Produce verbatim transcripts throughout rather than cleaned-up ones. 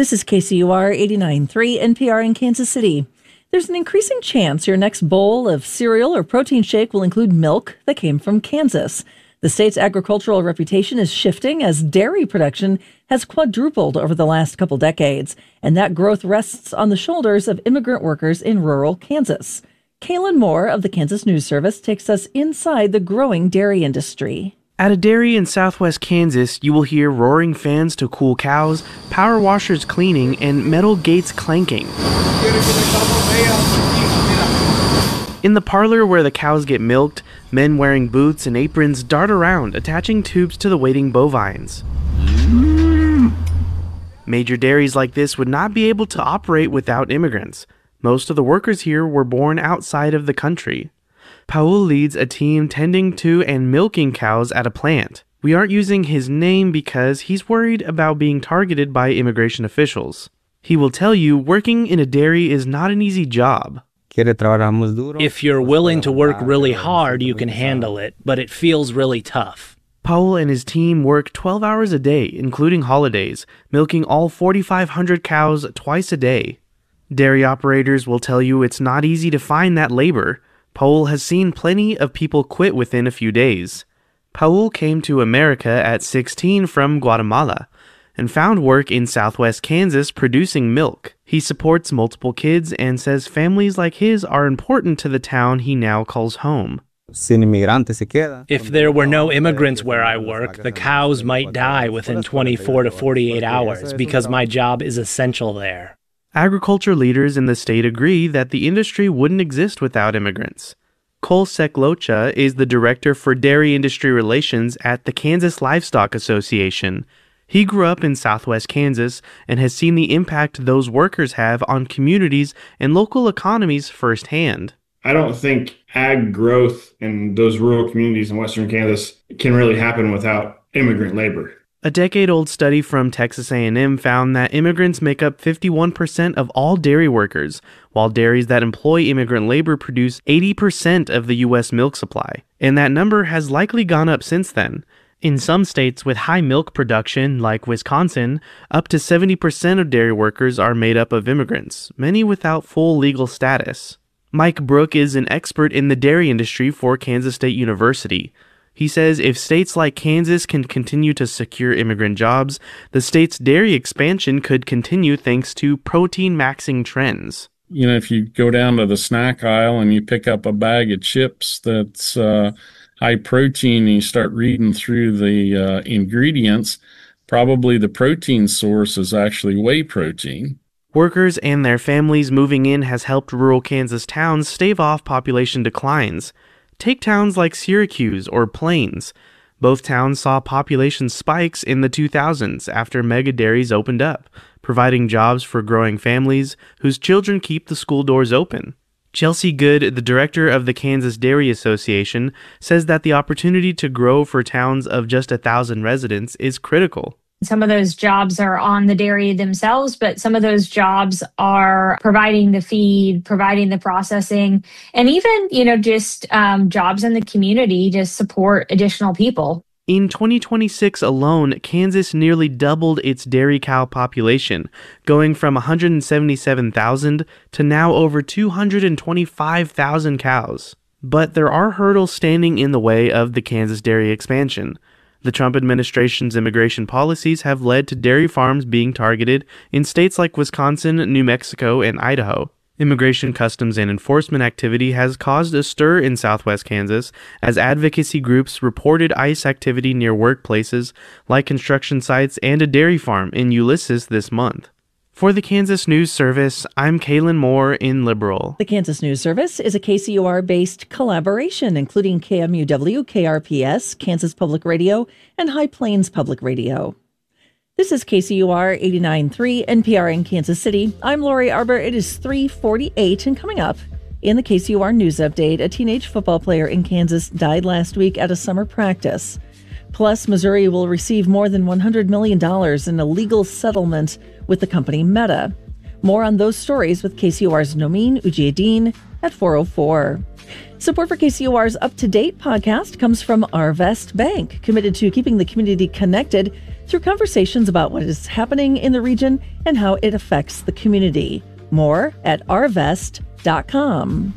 This is K C U R eighty-nine point three N P R in Kansas City. There's an increasing chance your next bowl of cereal or protein shake will include milk that came from Kansas. The state's agricultural reputation is shifting as dairy production has quadrupled over the last couple decades, and that growth rests on the shoulders of immigrant workers in rural Kansas. Kaylin Moore of the Kansas News Service takes us inside the growing dairy industry. At a dairy in southwest Kansas, you will hear roaring fans to cool cows, power washers cleaning, and metal gates clanking. In the parlor where the cows get milked, men wearing boots and aprons dart around, attaching tubes to the waiting bovines. Major dairies like this would not be able to operate without immigrants. Most of the workers here were born outside of the country. Paul leads a team tending to and milking cows at a plant. We aren't using his name because he's worried about being targeted by immigration officials. He will tell you working in a dairy is not an easy job. If you're willing to work really hard, you can handle it, but it feels really tough. Paul and his team work twelve hours a day, including holidays, milking all forty-five hundred cows twice a day. Dairy operators will tell you it's not easy to find that labor. Paul has seen plenty of people quit within a few days. Paul came to America at sixteen from Guatemala and found work in southwest Kansas producing milk. He supports multiple kids and says families like his are important to the town he now calls home. If there were no immigrants where I work, the cows might die within twenty-four to forty-eight hours because my job is essential there. Agriculture leaders in the state agree that the industry wouldn't exist without immigrants. Cole Seklocha is the director for dairy industry relations at the Kansas Livestock Association. He grew up in southwest Kansas and has seen the impact those workers have on communities and local economies firsthand. I don't think ag growth in those rural communities in western Kansas can really happen without immigrant labor. A decade-old study from Texas A and M found that immigrants make up fifty-one percent of all dairy workers, while dairies that employ immigrant labor produce eighty percent of the U S milk supply, and that number has likely gone up since then. In some states with high milk production, like Wisconsin, up to seventy percent of dairy workers are made up of immigrants, many without full legal status. Mike Brook is an expert in the dairy industry for Kansas State University. He says if states like Kansas can continue to secure immigrant jobs, the state's dairy expansion could continue thanks to protein maxing trends. You know, if you go down to the snack aisle and you pick up a bag of chips that's uh, high protein and you start reading through the uh, ingredients, probably the protein source is actually whey protein. Workers and their families moving in has helped rural Kansas towns stave off population declines. Take towns like Syracuse or Plains. Both towns saw population spikes in the two thousands after mega dairies opened up, providing jobs for growing families whose children keep the school doors open. Chelsea Good, the director of the Kansas Dairy Association, says that the opportunity to grow for towns of just a thousand residents is critical. Some of those jobs are on the dairy themselves, but some of those jobs are providing the feed, providing the processing, and even, you know, just um, jobs in the community to support additional people. In twenty twenty-six alone, Kansas nearly doubled its dairy cow population, going from one hundred seventy-seven thousand to now over two hundred twenty-five thousand cows. But there are hurdles standing in the way of the Kansas dairy expansion. The Trump administration's immigration policies have led to dairy farms being targeted in states like Wisconsin, New Mexico, and Idaho. Immigration customs and enforcement activity has caused a stir in southwest Kansas as advocacy groups reported ICE activity near workplaces like construction sites and a dairy farm in Ulysses this month. For the Kansas News Service, I'm Kaylin Moore in Liberal. The Kansas News Service is a K C U R-based collaboration, including K M U W, K R P S, Kansas Public Radio, and High Plains Public Radio. This is K C U R eighty-nine point three N P R in Kansas City. I'm Lori Arbor. It is three forty-eight, and coming up in the K C U R News Update, a teenage football player in Kansas died last week at a summer practice. Plus, Missouri will receive more than one hundred million dollars in a legal settlement with the company Meta. More on those stories with K C U R's Nomin Ujiyedin at four oh four. Support for K C O R's Up to Date podcast comes from Arvest Bank, committed to keeping the community connected through conversations about what is happening in the region and how it affects the community. More at arvest dot com.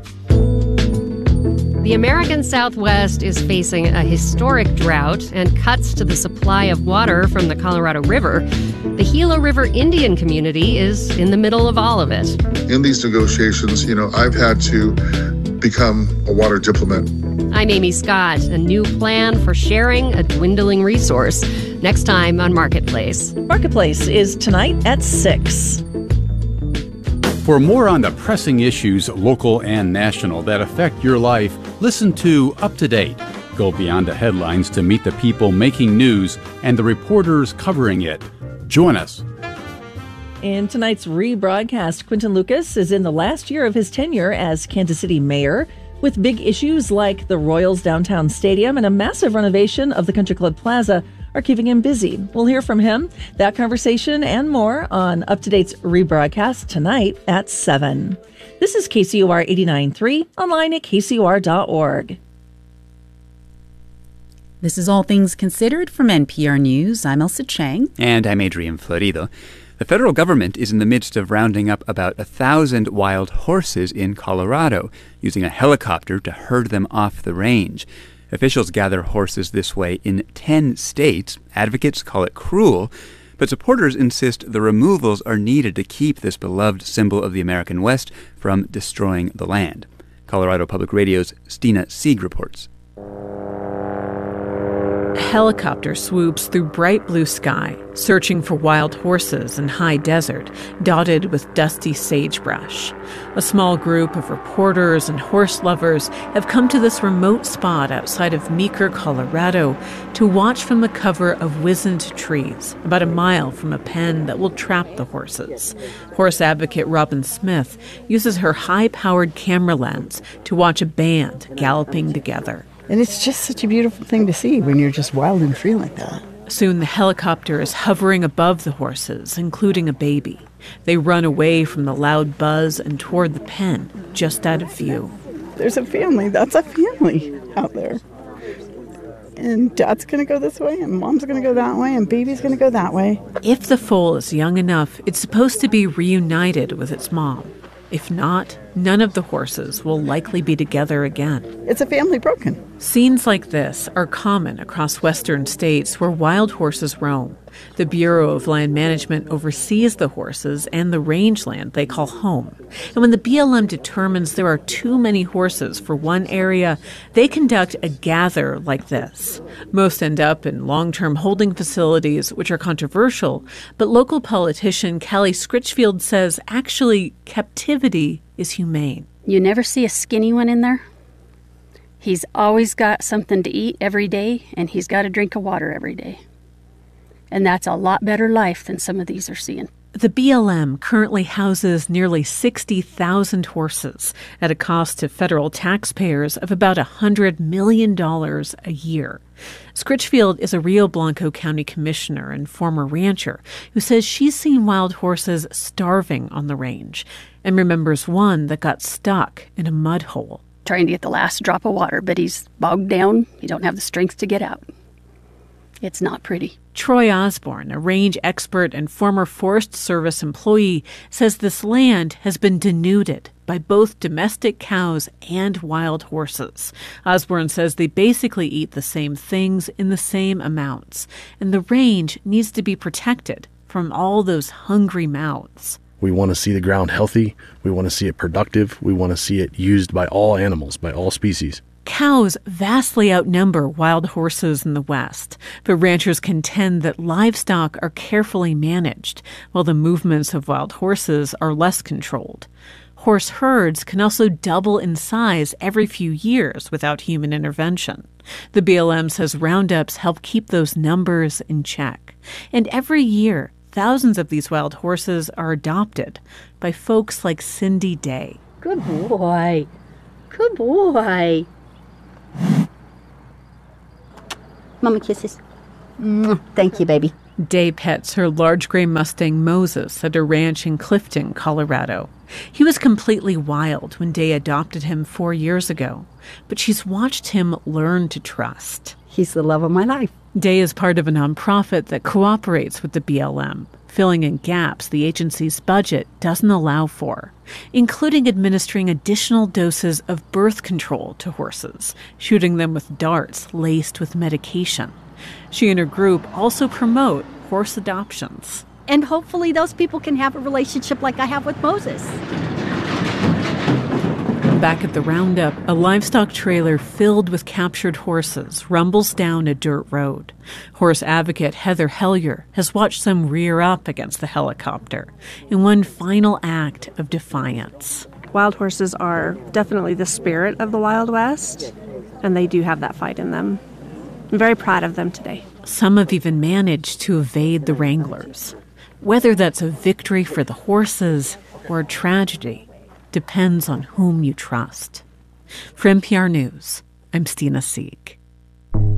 The American Southwest is facing a historic drought and cuts to the supply of water from the Colorado River. The Gila River Indian community is in the middle of all of it. In these negotiations, you know, I've had to become a water diplomat. I'm Amy Scott. A new plan for sharing a dwindling resource. Next time on Marketplace. Marketplace is tonight at six. For more on the pressing issues, local and national, that affect your life, listen to Up to Date. Go beyond the headlines to meet the people making news and the reporters covering it. Join us. In tonight's rebroadcast, Quinton Lucas is in the last year of his tenure as Kansas City mayor, with big issues like the Royals downtown stadium and a massive renovation of the Country Club Plaza are keeping him busy. We'll hear from him, that conversation and more on Up to Date's rebroadcast tonight at seven. This is K C O R eighty-nine point three, online at K C O R dot org. This is All Things Considered from N P R News. I'm Elsa Chang. And I'm Adrian Florido. The federal government is in the midst of rounding up about a thousand wild horses in Colorado, using a helicopter to herd them off the range. Officials gather horses this way in ten states. Advocates call it cruel, but supporters insist the removals are needed to keep this beloved symbol of the American West from destroying the land. Colorado Public Radio's Stina Sieg reports. A helicopter swoops through bright blue sky, searching for wild horses in high desert, dotted with dusty sagebrush. A small group of reporters and horse lovers have come to this remote spot outside of Meeker, Colorado, to watch from the cover of wizened trees, about a mile from a pen that will trap the horses. Horse advocate Robin Smith uses her high-powered camera lens to watch a band galloping together. And it's just such a beautiful thing to see when you're just wild and free like that. Soon the helicopter is hovering above the horses, including a baby. They run away from the loud buzz and toward the pen, just out of view. There's a family. That's a family out there. And dad's going to go this way, and mom's going to go that way, and baby's going to go that way. If the foal is young enough, it's supposed to be reunited with its mom. If not, none of the horses will likely be together again. It's a family broken. Scenes like this are common across western states where wild horses roam. The Bureau of Land Management oversees the horses and the rangeland they call home. And when the B L M determines there are too many horses for one area, they conduct a gather like this. Most end up in long-term holding facilities, which are controversial, but local politician Callie Scritchfield says actually captivity is humane. You never see a skinny one in there. He's always got something to eat every day, and he's got a drink of water every day. And that's a lot better life than some of these are seeing. The B L M currently houses nearly sixty thousand horses at a cost to federal taxpayers of about one hundred million dollars a year. Scritchfield is a Rio Blanco County commissioner and former rancher who says she's seen wild horses starving on the range and remembers one that got stuck in a mud hole. Trying to get the last drop of water, but he's bogged down. You don't have the strength to get out. It's not pretty. Troy Osborne, a range expert and former Forest Service employee, says this land has been denuded by both domestic cows and wild horses. Osborne says they basically eat the same things in the same amounts, and the range needs to be protected from all those hungry mouths. We want to see the ground healthy. We want to see it productive. We want to see it used by all animals, by all species. Cows vastly outnumber wild horses in the West, but ranchers contend that livestock are carefully managed, while the movements of wild horses are less controlled. Horse herds can also double in size every few years without human intervention. The B L M says roundups help keep those numbers in check. And every year, thousands of these wild horses are adopted by folks like Cindy Day. Good boy. Good boy. Mama kisses. Thank you, baby. Day pets her large gray Mustang Moses at a ranch in Clifton, Colorado. He was completely wild when Day adopted him four years ago, but she's watched him learn to trust. He's the love of my life. Day is part of a nonprofit that cooperates with the B L M, filling in gaps the agency's budget doesn't allow for, including administering additional doses of birth control to horses, shooting them with darts laced with medication. She and her group also promote horse adoptions. And hopefully those people can have a relationship like I have with Moses. Back at the roundup, a livestock trailer filled with captured horses rumbles down a dirt road. Horse advocate Heather Hellier has watched them rear up against the helicopter in one final act of defiance. Wild horses are definitely the spirit of the Wild West, and they do have that fight in them. I'm very proud of them today. Some have even managed to evade the wranglers. Whether that's a victory for the horses or a tragedy depends on whom you trust. For N P R News, I'm Stina Sieg.